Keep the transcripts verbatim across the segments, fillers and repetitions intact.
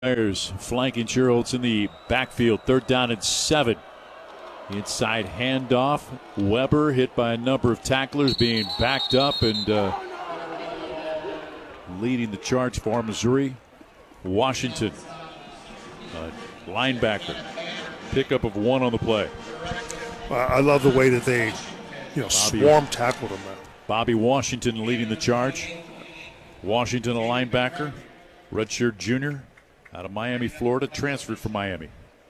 Bears flanking Sherholtz in the backfield. Third down and seven. Inside handoff. Weber hit by a number of tacklers, being backed up and uh, leading the charge for Missouri. Washington, uh, linebacker. Pickup of one on the play. I love the way that they, you know, Bobby, swarm tackled him. Bobby Washington leading the charge. Washington, a linebacker, redshirt junior, out of Miami, Florida, transferred from Miami.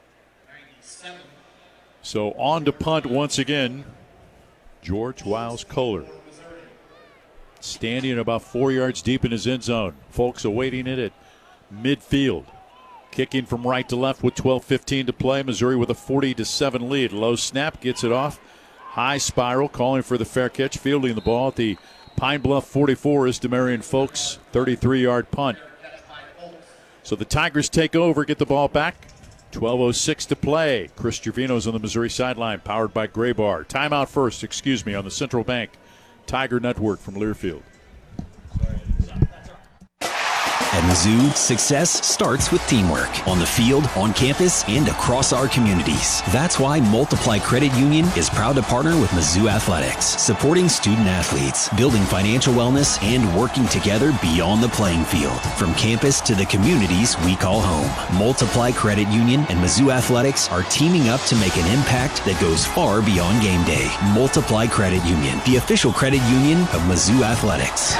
So on to punt once again, George Wiles Kohler. Standing about four yards deep in his end zone. Folks awaiting it at midfield. Kicking from right to left with twelve fifteen to play. Missouri with a forty to seven lead. Low snap, gets it off. High spiral, calling for the fair catch. Fielding the ball at the Pine Bluff forty-four is Demarion Folks, thirty-three-yard punt. So the Tigers take over, get the ball back. twelve oh six to play. Chris Trevino's on the Missouri sideline, powered by Gray Bar. Timeout first, excuse me, on the Central Bank Tiger Network from Learfield. At Mizzou, success starts with teamwork on the field, on campus, and across our communities. That's why Multiply Credit Union is proud to partner with Mizzou Athletics, supporting student athletes, building financial wellness, and working together beyond the playing field. From campus to the communities we call home, Multiply Credit Union and Mizzou Athletics are teaming up to make an impact that goes far beyond game day. Multiply Credit Union, the official credit union of Mizzou Athletics.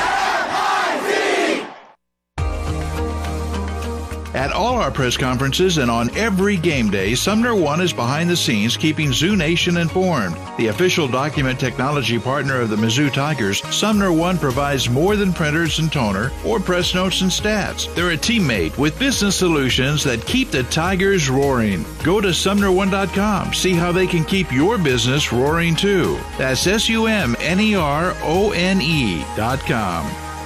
At all our press conferences and on every game day, Sumner One is behind the scenes keeping Zoo Nation informed. The official document technology partner of the Mizzou Tigers, Sumner One provides more than printers and toner or press notes and stats. They're a teammate with business solutions that keep the Tigers roaring. Go to sumner one dot com. See how they can keep your business roaring too. That's S U M N E R O N E dot com.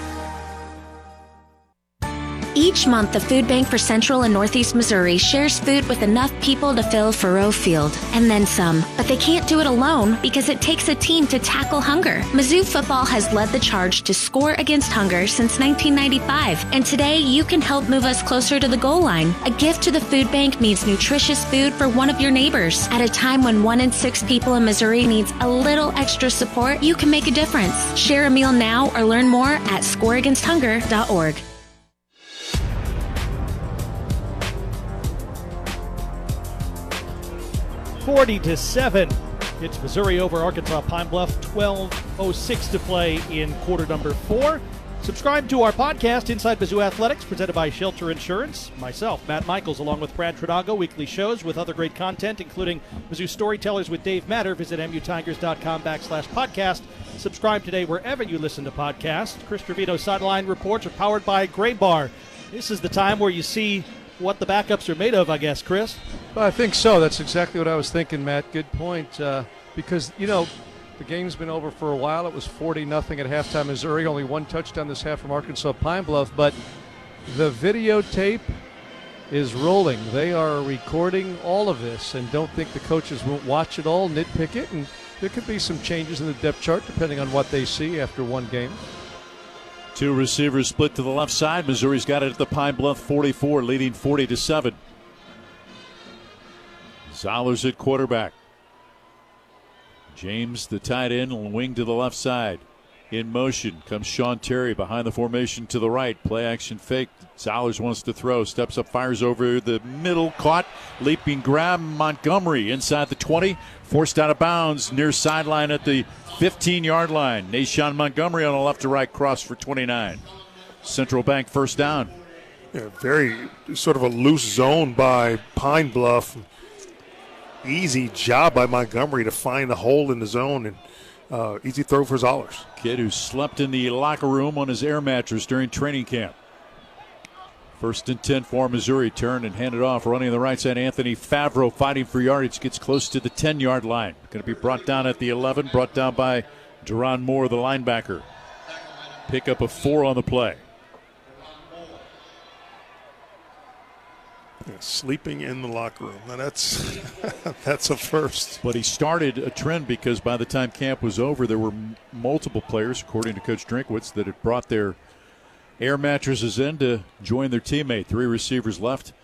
Each month, the Food Bank for Central and Northeast Missouri shares food with enough people to fill Faroe Field, and then some. But they can't do it alone because it takes a team to tackle hunger. Mizzou football has led the charge to score against hunger since nineteen ninety-five, and today you can help move us closer to the goal line. A gift to the Food Bank means nutritious food for one of your neighbors. At a time when one in six people in Missouri needs a little extra support, you can make a difference. Share a meal now or learn more at score against hunger dot org. forty to seven. It's Missouri over Arkansas Pine Bluff. twelve oh six to play in quarter number four. Subscribe to our podcast, Inside Mizzou Athletics, presented by Shelter Insurance. Myself, Matt Michaels, along with Brad Tradago, weekly shows with other great content, including Mizzou Storytellers with Dave Matter. Visit mutigers.com backslash podcast. Subscribe today wherever you listen to podcasts. Chris Trevino sideline reports are powered by Gray Bar. This is the time where you see what the backups are made of, I guess, Chris. Well, I think so. That's exactly what I was thinking, Matt. Good point. Uh, because, you know, the game's been over for a while. It was forty nothing at halftime. Missouri, only one touchdown this half from Arkansas Pine Bluff. But the videotape is rolling. They are recording all of this and don't think the coaches won't watch it all, nitpick it. And there could be some changes in the depth chart depending on what they see after one game. Two receivers split to the left side. Missouri's got it at the Pine Bluff forty-four, leading forty to seven. Zollers at quarterback. James, the tight end, will wing to the left side. In motion comes Sean Terry behind the formation to the right. Play action fake. Zollers wants to throw. Steps up, fires over the middle. Caught. Leaping grab. Montgomery inside the twenty. Forced out of bounds near sideline at the fifteen-yard line. Nashawn Montgomery on a left to right cross for twenty-nine. Central Bank first down. Yeah, very sort of a loose zone by Pine Bluff. Easy job by Montgomery to find the hole in the zone, and uh, easy throw for Zollers. Kid who slept in the locker room on his air mattress during training camp. First and ten for Missouri. Turned and handed off. Running the right side, Anthony Favreau fighting for yardage. Gets close to the ten-yard line. Going to be brought down at the eleven. Brought down by Deron Moore, the linebacker. Pickup of four on the play. Yeah, sleeping in the locker room. Now that's that's a first. But he started a trend because by the time camp was over, there were m- multiple players, according to Coach Drinkwitz, that had brought their Air Mattress is in to join their teammate. Three receivers left.